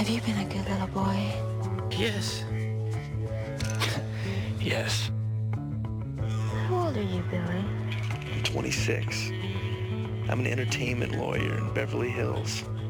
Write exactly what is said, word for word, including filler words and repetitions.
Have you been a good little boy? Yes. Yes. How old are you, Billy? I'm twenty-six. I'm an entertainment lawyer in Beverly Hills.